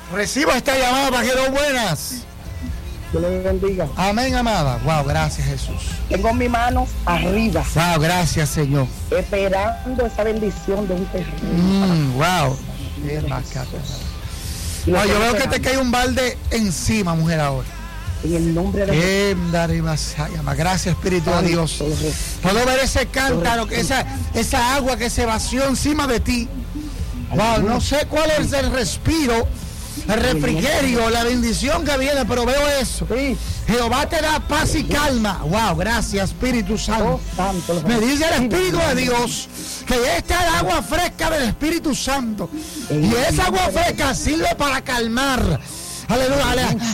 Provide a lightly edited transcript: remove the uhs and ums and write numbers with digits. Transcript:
Recibo esta llamada, Pajero, buenas. Dios le bendiga. Amén, amada. Wow, gracias, Jesús. Tengo mis manos arriba. Wow, gracias, Señor. Esperando esa bendición de un terreno. Wow. No, yo veo que te cae un balde encima, mujer, ahora. En el nombre de Jesús. Gracias, Espíritu de Dios. Puedo ver ese cántaro, esa agua que se vació encima de ti. Wow, no sé cuál es el respiro, el refrigerio, la bendición que viene, pero veo eso. Jehová te da paz y calma. Wow, gracias, Espíritu Santo. Me dice el Espíritu de Dios que esta es el agua fresca del Espíritu Santo. Y esa agua fresca sirve para calmar. Aleluya.